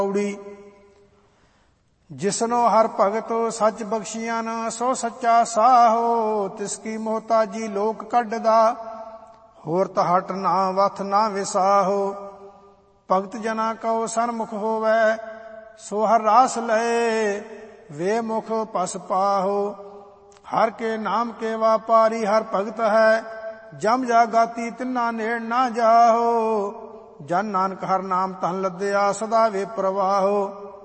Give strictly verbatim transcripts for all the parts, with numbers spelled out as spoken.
ਪੌੜੀ। ਜਿਸਨੋ ਹਰ ਭਗਤ ਸੱਚ ਬਖਸ਼ੀਆਂ ਨ, ਸੋ ਸੱਚਾ ਸਾਹੋ। ਤਿਸ ਕੀ ਮੋਹਤਾਜੀ ਲੋਕ ਕੱਢਦਾ, ਹੋਰ ਤਹਟ ਨਾ ਵਥ ਨਾ ਵਿਸਾਹੋ। ਭਗਤ ਜਨਾ ਕਉ ਸਨਮੁਖ ਹੋਵੈ, ਸੋ ਹਰ ਰਾਸ ਲਏ। ਵੇ ਮੁਖ ਪਸ ਪਾਹੋ। ਹਰ ਕੇ ਨਾਮ ਕੇ ਵਾਪਾਰੀ ਹਰ ਭਗਤ ਹੈ, ਜਮ ਜਾਗਾਤੀ ਤਿੰਨਾ ਨੇੜ ਨਾ ਜਾਹੋ। ਜਨ ਨਾਨਕ ਹਰ ਨਾਮ ਧਨ ਲੱਦਿਆ, ਸਦਾ ਵੇ ਪ੍ਰਵਾਹੋ।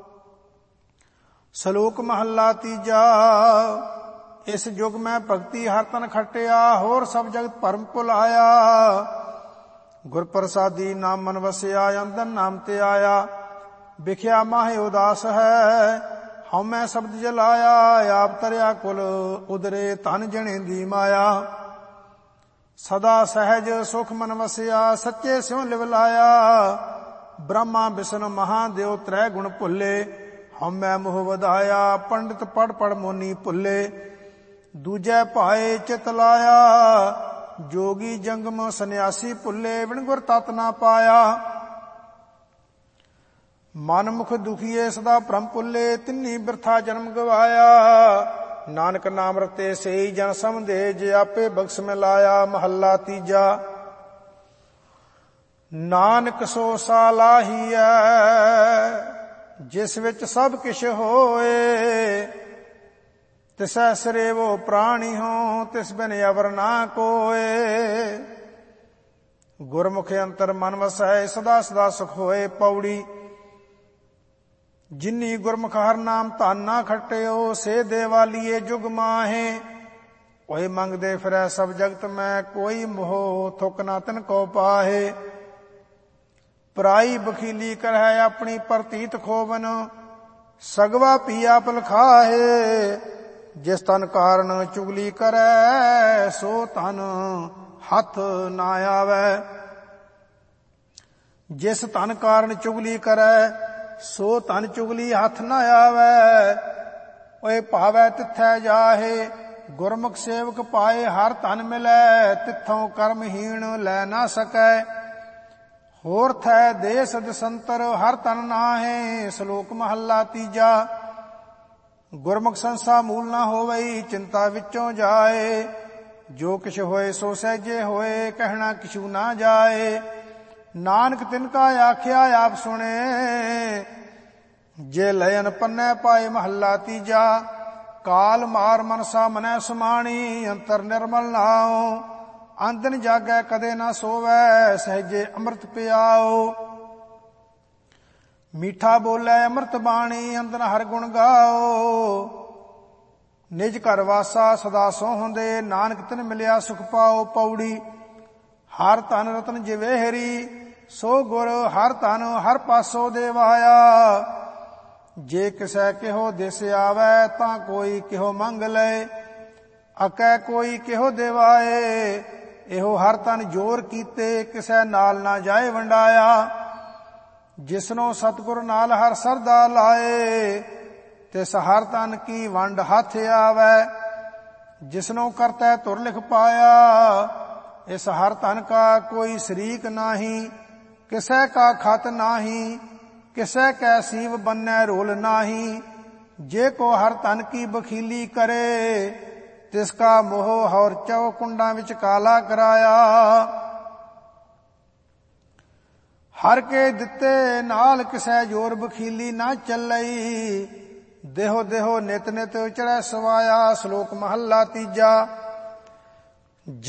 ਸ਼ਲੋਕ ਮਹੱਲਾ ਤੀਜਾ। ਇਸ ਯੁਗ ਮੈਂ ਭਗਤੀ ਹਰ ਤਨ ਖਟਿਆ, ਹੋਰ ਸਭ ਜਗਤ ਭਰਮ ਭੁਲਾਇਆ। ਗੁਰ ਪ੍ਰਸਾਦੀ ਨਾਮ ਮਨ ਵਸਿਆ, ਅੰਦਰ ਨਾਮ ਤੇ ਆਇਆ। ਵਿਖਿਆ ਮਾਹੇ ਉਦਾਸ ਹੈ, ਹਉਮੈ ਸ਼ਬਦ ਜਲਾਇਆ। ਆਪ ਤਰਿਆ ਕੁਲ ਉਦਰੇ, ਧਨ ਜਣੇ ਦੀ ਮਾਇਆ। ਸਦਾ ਸਹਿਜ ਸੁਖ ਮਨ ਵਸਿਆ, ਸੱਚੇ ਸਿਉ ਲਿਵ ਲਾਇਆ। ਬ੍ਰਹਮਾ ਵਿਸ਼ਨ ਮਹਾਦੇਵ ਤ੍ਰੈ ਗੁਣ ਭੁੱਲੇ, ਹਉਮੈ ਮੋਹ ਵਧਾਇਆ। ਪੰਡਿਤ ਪੜ ਪੜ ਮੋਨੀ ਭੁੱਲੇ, ਦੂਜੈ ਭਾਏ ਚਿਤ ਲਾਇਆ। ਜੋਗੀ ਜੰਗਮ ਸੰਨਿਆਸੀ ਭੁੱਲੇ, ਬਿਨ ਗੁਰ ਤਤ ਨਾ ਪਾਇਆ। ਮਨ ਮੁਖ ਦੁਖੀਏ ਸਦਾ ਭ੍ਰਮ ਭੁੱਲੇ, ਤਿੰਨੀ ਬਿਰਥਾ ਜਨਮ ਗਵਾਇਆ। ਨਾਨਕ ਨਾਮ ਰਤੇ ਸਈ ਜਨ ਸਮਝੇ, ਜੇ ਆਪੇ ਬਖਸ਼ ਮਿਲਾਇਆ। ਮਹੱਲਾ ਤੀਜਾ। ਨਾਨਕ ਸੋ ਸਾਲਾਹੀਐ, ਜਿਸ ਵਿੱਚ ਸਭ ਕਿਛ ਹੋਏ। ਤਿਸੈ ਸਰੇਵੋ ਪ੍ਰਾਣੀ ਹੋ, ਤਿਸ ਬਿਨ ਅਵਰ ਨਾ ਕੋਏ। ਗੁਰਮੁਖ ਅੰਤਰ ਮਨ ਵਸੈ, ਸਦਾ ਸਦਾ ਸੁਖ ਹੋਏ। ਪੌੜੀ। ਜਿਨੀ ਗੁਰਮੁਖ ਹਰ ਨਾਮ ਧਨ ਨਾ ਖਟਿਓ, ਸੇ ਦੇਵਾਲੀਏ ਜੁਗ ਮਾਹੇ। ਓਏ ਮੰਗਦੇ ਫਿਰੈ ਸਭ ਜਗਤ ਮੈਂ, ਕੋਈ ਮੋਹ ਥੁਕ ਨਾ ਤਿਨ ਕੋ ਪਾਹੇ। ਪਰਾਈ ਬਖੀਲੀ ਕਰਹਿ ਆਪਣੀ, ਪ੍ਰਤੀਤ ਖੋਵਨ ਸਗਵਾ ਪੀਆ ਪਲ ਖਾਹੇ। ਜਿਸ ਤਨ ਕਾਰਨ ਚੁਗਲੀ ਕਰੈ, ਸੋ ਤਨ ਹੱਥ ਨਾ ਆਵੈ। ਜਿਸ ਤਨ ਕਾਰਨ ਚੁਗਲੀ ਕਰੈ, ਸੋ ਤਨ ਚੁਗਲੀ ਹੱਥ ਨਾ ਆਵੈ। ਓਏ ਭਾਵੈ ਤਿੱਥੈ ਜਾਹੇ, ਗੁਰਮੁਖ ਸੇਵਕ ਪਾਏ। ਹਰ ਧਨ ਮਿਲੈ, ਤਿੱਥੋਂ ਕਰਮਹੀਣ ਲੈ ਨਾ ਸਕੈ। ਹੋਰ ਥੈ ਦੇਸ ਦਸੰਤਰ, ਹਰ ਤਨ ਨਾਹੇ। ਸ਼ਲੋਕ ਮਹੱਲਾ ਤੀਜਾ। ਗੁਰਮੁਖ ਸੰਸਾ ਮੂਲ ਨਾ ਹੋਵਈ, ਚਿੰਤਾ ਵਿੱਚੋਂ ਜਾਏ। ਜੋ ਕਿਛ ਹੋਏ ਸੋ ਸਹਿਜੇ ਹੋਏ, ਕਹਿਣਾ ਕਿਛੂ ਨਾ ਜਾਏ। ਨਾਨਕ ਤਿਨ ਕਾ ਆਖਿਆ ਆਪ ਸੁਣੇ, ਜੇ ਲयन ਪੰਨੈ ਪਾਏ। ਮਹੱਲਾ ਤੀਜਾ। ਕਾਲ ਮਾਰ ਮਨਸਾ ਮਨੈ ਸਮਾਣੀ, ਅੰਤਰ ਨਿਰਮਲ ਨਾਉ। ਆਂਦਨ ਜਾਗੈ ਕਦੇ ਨਾ ਸੋਵੈ, ਸਹਿਜੇ ਅੰਮ੍ਰਿਤ ਪਿਆਓ। ਮੀਠਾ ਬੋਲੇ ਅੰਮ੍ਰਿਤ ਬਾਣੀ, ਅੰਦਰ ਹਰ ਗੁਣ ਗਾਓ। ਨਿਜ ਘਰ ਵਾਸਾ ਸਦਾ ਸੋਹੰਦੇ, ਨਾਨਕ ਤਿਨ ਮਿਲਿਆ ਸੁਖ ਪਾਓ। ਪੌੜੀ। ਹਰ ਧਨ ਰਤਨ ਜਿਵੇਹਰੀ, ਸੋ ਗੁਰ ਹਰ ਧਨ ਹਰ ਪਾਸੋਂ ਦੇਵਾਇਆ। ਜੇ ਕਿਸੈ ਕਿਹੋ ਦਿਸ ਆਵੈ, ਤਾਂ ਕੋਈ ਕਿਹੋ ਮੰਗ ਲਏ। ਅਕੈ ਕੋਈ ਕਿਹੋ ਦੇਵਾਏ। ਇਹੋ ਹਰ ਤਨ ਜੋਰ ਕੀਤੇ, ਕਿਸੈ ਨਾਲ ਨਾ ਜਾਏ ਵੰਡਾਇਆ। ਜਿਸਨੋ ਸਤਿਗੁਰ ਨਾਲ ਹਰ ਸਰਦਾ ਲਾਏ, ਤਿਸ ਹਰ ਤਨ ਕੀ ਵੰਡ ਹੱਥ ਆਵੈ। ਜਿਸਨੋ ਕਰਤੈ ਧੁਰ ਲਿਖ ਪਾਇਆ, ਇਸ ਹਰ ਤਨ ਕਾ ਕੋਈ ਸ਼ਰੀਕ ਨਾਹੀ। ਕਿਸੈ ਕਾ ਖਤ ਨਾਹੀ, ਕਿਸੈ ਕੈ ਸੀਵ ਬੰਨੈ ਰੋਲ ਨਾਹੀ। ਜੇ ਕੋ ਹਰ ਤਨ ਕੀ ਬਖੀਲੀ ਕਰੇ, ਤਿਸ ਕਾ ਮੋਹ ਹੌਰ ਚੌ ਕੁੰਡਾਂ ਵਿੱਚ ਕਾਲਾ ਕਰਾਇਆ। ਹਰ ਕੇ ਦਿੱਤੇ ਨਾਲ ਕਿਸੈ ਜੋਰ ਬਖੀਲੀ ਨਾ ਚੱਲਈ। ਦੇਹੋ ਦੇਹੋ ਨਿਤ ਨਿਤ ਚੜੈ ਸਵਾਇਆ। ਸ਼ਲੋਕ ਮਹੱਲਾ ਤੀਜਾ।